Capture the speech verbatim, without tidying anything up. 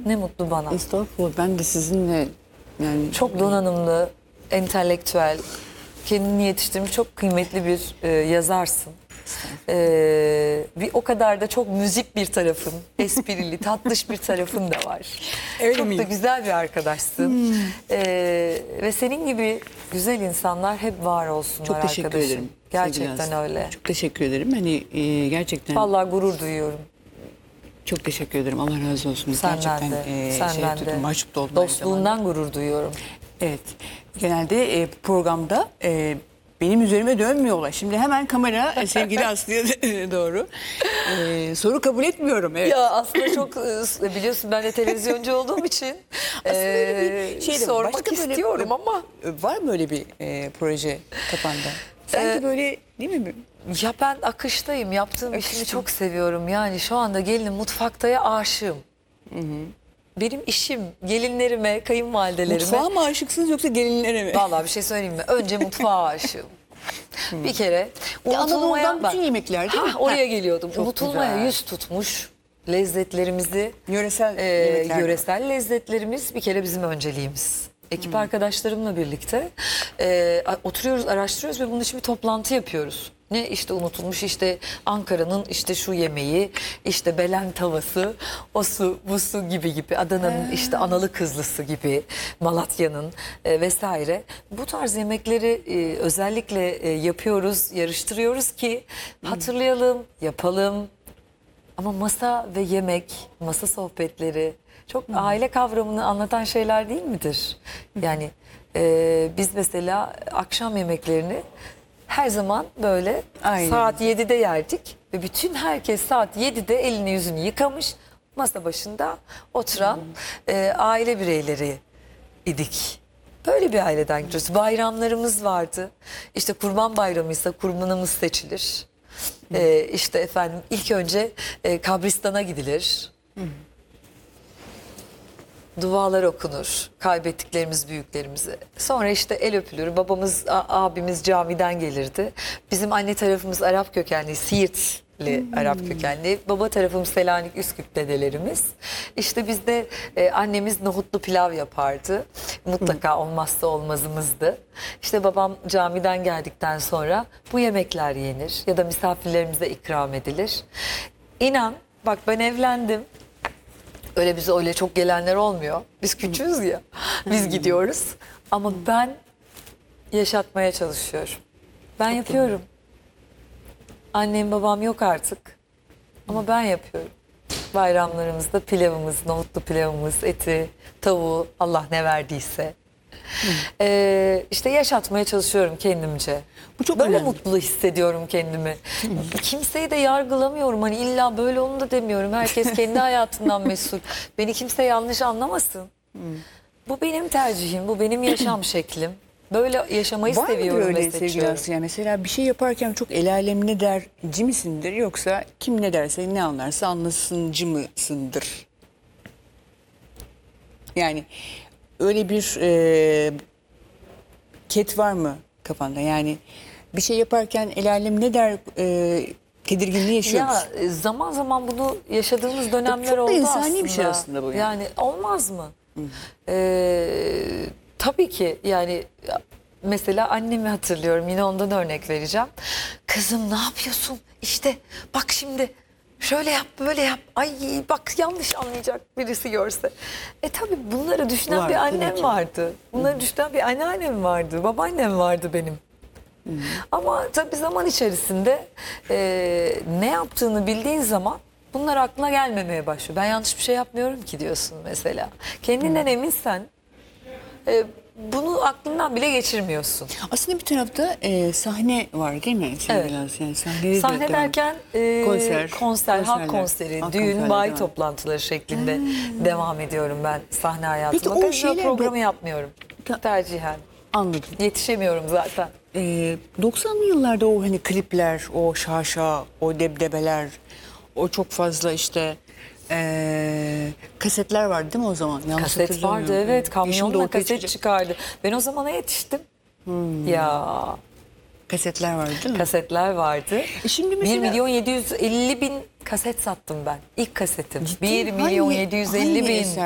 Ne mutlu bana. Estağfurullah, ben de sizinle yani Çok donanımlı, entelektüel, kendini yetiştirmiş çok kıymetli bir e, yazarsın. Ee, bir o kadar da çok müzik bir tarafın, esprili, tatlış bir tarafın da var. Öyle çok miyim? da güzel bir arkadaşsın. Hmm. Ee, ve senin gibi güzel insanlar hep var olsunlar çok teşekkür arkadaşım. ederim. Gerçekten sevgili Aslı. öyle. Çok teşekkür ederim. Hani e, gerçekten Vallahi gurur duyuyorum. çok teşekkür ederim. Allah razı olsun. Senden gerçekten de, e, senden şey de. tuttum, mahcup da oldum aynı zamanda. Dostluğundan gurur duyuyorum. Evet. Genelde e, programda e, benim üzerime dönmüyorlar. Şimdi hemen kamera e, sevgili Aslı'ya doğru. E, soru kabul etmiyorum. Evet. Ya aslında çok e, biliyorsun ben de televizyoncu olduğum için e, Şey de- sormak başka böyle- istiyorum ama Var mı öyle bir e, proje kafanda? Sanki Ee, böyle değil mi? ya ben akıştayım. Yaptığım işimi çok seviyorum. Yani şu anda gelinim mutfaktaya aşığım. Benim işim gelinlerime, kayınvalidelerime. Mutfağa mı aşıksınız yoksa gelinlere mi? Vallahi bir şey söyleyeyim mi? Önce mutfağa aşığım. Bir kere Ya unutulmaya Anadolu'dan bütün yemekler değil mi? Ha, oraya Ha, geliyordum. çok Unutulmaya güzel. yüz tutmuş lezzetlerimizi, Yöresel e, yemekler de var. yöresel lezzetlerimiz bir kere bizim önceliğimiz. Ekip arkadaşlarımla birlikte e, a- oturuyoruz, araştırıyoruz ve bunun için bir toplantı yapıyoruz. Ne işte unutulmuş işte Ankara'nın işte şu yemeği, işte Belen tavası, o su, bu su gibi gibi, Adana'nın işte analı kızlısı gibi, Malatya'nın e, vesaire. Bu tarz yemekleri e, özellikle e, yapıyoruz, yarıştırıyoruz ki hatırlayalım, yapalım. Ama masa ve yemek, masa sohbetleri çok aile kavramını anlatan şeyler değil midir? Yani e, biz mesela akşam yemeklerini her zaman böyle Aynen. saat yedide yerdik. Ve bütün herkes saat yedide elini yüzünü yıkamış masa başında oturan e, aile bireyleri idik. Böyle bir aileden gidiyoruz. Bayramlarımız vardı. İşte Kurban Bayramıysa kurbanımız seçilir. Ee, işte efendim ilk önce e, kabristana gidilir. Dualar okunur. Kaybettiklerimiz büyüklerimizi. Sonra işte el öpülür. Babamız, a- abimiz camiden gelirdi. Bizim anne tarafımız Arap kökenli, Siirtli Arap kökenli. Baba tarafımız Selanik Üsküp dedelerimiz. İşte bizde e, annemiz nohutlu pilav yapardı. Mutlaka olmazsa olmazımızdı. İşte babam camiden geldikten sonra bu yemekler yenir ya da misafirlerimize ikram edilir. İnan bak ben evlendim. Öyle bize öyle çok gelenler olmuyor. Biz küçüğüz ya. Biz gidiyoruz. Ama ben yaşatmaya çalışıyorum. Ben yapıyorum. Annem babam yok artık. Ama ben yapıyorum. Bayramlarımızda pilavımız, nohutlu pilavımız, eti, tavuğu Allah ne verdiyse. Ee, işte yaşatmaya çalışıyorum kendimce. Bu çok böyle önemli. mutlu hissediyorum kendimi. Kimseyi de yargılamıyorum. Hani illa böyle onu da demiyorum. Herkes kendi hayatından mesul. Beni kimse yanlış anlamasın. Bu benim tercihim, bu benim yaşam şeklim. Böyle yaşamayı Var mıdır seviyorum öyle ve sevgili seçiyorum. Aslı? Yani mesela bir şey yaparken çok el alem ne derci misindir yoksa kim ne derse ne anlarsa anlasıncı mısındır? Yani öyle bir e, ket var mı kafanda? Yani bir şey yaparken el alem ne der e, tedirginliği yaşıyor Ya musun? e, zaman zaman bunu yaşadığımız dönemler Çok da oldu insani aslında. bir şey aslında bu yani. Yani olmaz mı? Ee, tabii ki yani mesela annemi hatırlıyorum, yine ondan örnek vereceğim. Kızım ne yapıyorsun? İşte bak şimdi şöyle yap böyle yap. Ay bak yanlış anlayacak birisi görse. E tabii bunları düşünen Var, bir tabii annem ki. vardı. Bunları düşünen bir anneannem vardı. Babaannem vardı benim. Ama tabii zaman içerisinde e, ne yaptığını bildiğin zaman bunlar aklına gelmemeye başlıyor. Ben yanlış bir şey yapmıyorum ki diyorsun mesela. Kendinden eminsen e, bunu aklından bile geçirmiyorsun. Aslında bir tarafta e, sahne var değil mi? Evet. Biraz yani sahnede Sahne de- derken e, Konser, konser, halk konserler, konseri, halk düğün, konserleri bayi var. toplantıları şeklinde devam ediyorum ben sahne hayatıma. Peki o Televizyon şeyler- programı yapmıyorum. Ta- Tercihen. Anladım. Yetişemiyorum zaten. Ee, doksanlı yıllarda o hani klipler, o şaşa, o debdebeler, o çok fazla işte ee, kasetler vardı değil mi o zaman? Yanlış Kaset hatırlamıyorum. vardı evet, Şimdi kamyonla ortaya kaset çıkacak çıkardı. Ben o zamana yetiştim. Ya kasetler vardı değil mi? kasetler vardı. E şimdi bir mesela- milyon yedi yüz elli bin kaset sattım ben. İlk kasetim. Ciddi? bir milyon Hangi- yedi yüz elli hangi bin. eser?